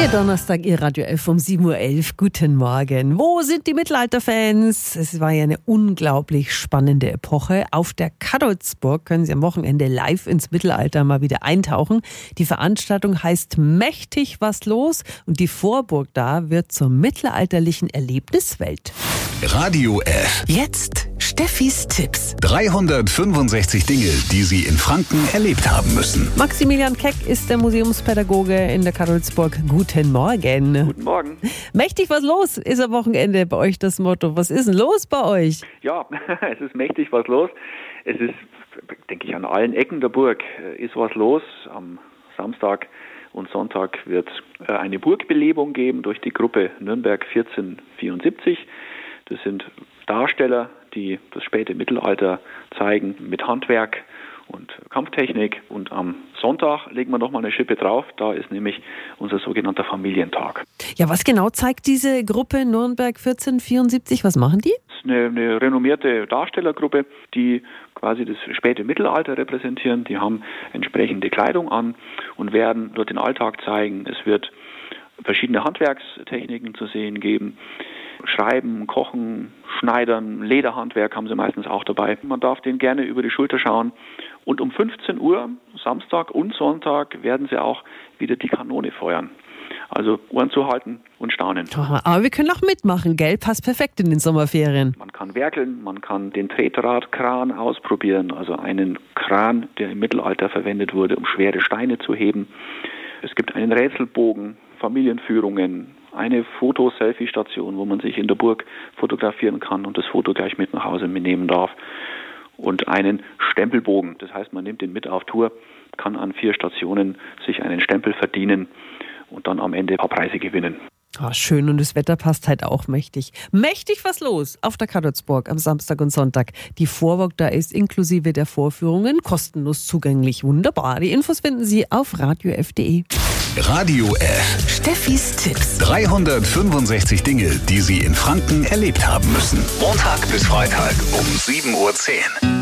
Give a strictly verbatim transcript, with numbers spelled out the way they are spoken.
Der Donnerstag, Ihr Radio elf um sieben Uhr elf. Guten Morgen. Wo sind die Mittelalterfans? Es war ja eine unglaublich spannende Epoche. Auf der Kadolzburg können Sie am Wochenende live ins Mittelalter mal wieder eintauchen. Die Veranstaltung heißt Mächtig was los und die Vorburg da wird zur mittelalterlichen Erlebniswelt. Radio F. Jetzt Steffis Tipps. dreihundertfünfundsechzig Dinge, die Sie in Franken erlebt haben müssen. Maximilian Keck ist der Museumspädagoge in der Kadolzburg. Guten Morgen. Guten Morgen. Mächtig was los ist am Wochenende bei euch das Motto. Was ist denn los bei euch? Ja, es ist mächtig was los. Es ist, denke ich, an allen Ecken der Burg ist was los. Am Samstag und Sonntag wird eine Burgbelebung geben durch die Gruppe Nürnberg vierzehnhundertvierundsiebzig. Das sind Darsteller, die das späte Mittelalter zeigen mit Handwerk und Kampftechnik. Und am Sonntag legen wir nochmal eine Schippe drauf. Da ist nämlich unser sogenannter Familientag. Ja, was genau zeigt diese Gruppe Nürnberg vierzehnhundertvierundsiebzig? Was machen die? Das ist eine, eine renommierte Darstellergruppe, die quasi das späte Mittelalter repräsentieren. Die haben entsprechende Kleidung an und werden dort den Alltag zeigen. Es wird verschiedene Handwerkstechniken zu sehen geben. Schreiben, Kochen, Schneidern, Lederhandwerk haben sie meistens auch dabei. Man darf denen gerne über die Schulter schauen. Und um fünfzehn Uhr, Samstag und Sonntag, werden sie auch wieder die Kanone feuern. Also Ohren zuhalten und staunen. Aber wir können auch mitmachen, gell? Passt perfekt in den Sommerferien. Man kann werkeln, man kann den Tretradkran ausprobieren. Also einen Kran, der im Mittelalter verwendet wurde, um schwere Steine zu heben. Es gibt einen Rätselbogen, Familienführungen, eine Foto-Selfie-Station, wo man sich in der Burg fotografieren kann und das Foto gleich mit nach Hause mitnehmen darf. Und einen Stempelbogen. Das heißt, man nimmt den mit auf Tour, kann an vier Stationen sich einen Stempel verdienen und dann am Ende ein paar Preise gewinnen. Oh, schön, und das Wetter passt halt auch mächtig. Mächtig was los auf der Kadolzburg am Samstag und Sonntag. Die Vorburg da ist inklusive der Vorführungen kostenlos zugänglich. Wunderbar. Die Infos finden Sie auf radio f punkt de. Radio F. Steffis Tipps. dreihundertfünfundsechzig Dinge, die Sie in Franken erlebt haben müssen. Montag bis Freitag um sieben Uhr zehn.